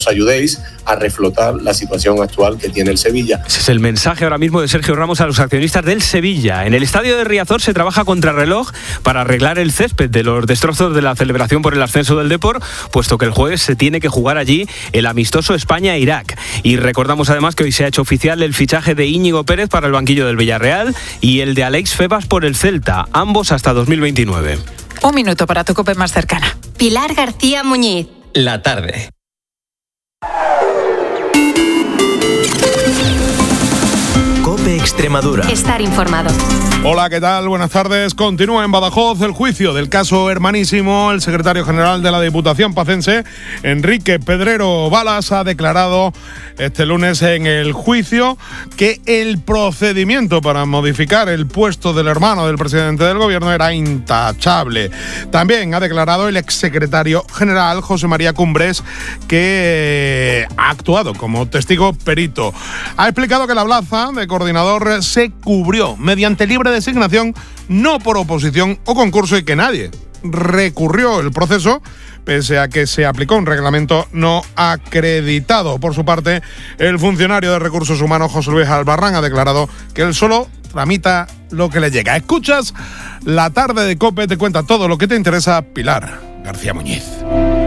nos ayudéis a reflotar la situación actual que tiene el Sevilla. Ese es el mensaje ahora mismo de Sergio Ramos a los accionistas del Sevilla. En el estadio de Riazor se trabaja contrarreloj para arreglar el césped de los destrozos de la celebración por el ascenso del Depor, puesto que el jueves se tiene que jugar allí el amistoso España-Irak. Y recordamos además que hoy se ha hecho oficial el fichaje de Íñigo Pérez para el banquillo del Villarreal y el de Alex Febas por el Celta, ambos hasta 2029. Un minuto para tu COPE más cercana. Pilar García Muñiz. La tarde. COPE Extremadura. Estar informado. Hola, ¿qué tal? Buenas tardes. Continúa en Badajoz el juicio del caso Hermanísimo. El secretario general de la Diputación pacense, Enrique Pedrero Balas, ha declarado este lunes en el juicio que el procedimiento para modificar el puesto del hermano del presidente del gobierno era intachable. También ha declarado el exsecretario general, José María Cumbres, que ha actuado como testigo perito. Ha explicado que la plaza de coordinador se cubrió mediante libre designación, no por oposición o concurso, y que nadie recurrió el proceso, pese a que se aplicó un reglamento no acreditado. Por su parte, el funcionario de Recursos Humanos, José Luis Albarrán, ha declarado que él solo tramita lo que le llega. Escuchas La Tarde de COPE, te cuenta todo lo que te interesa Pilar García Muñiz.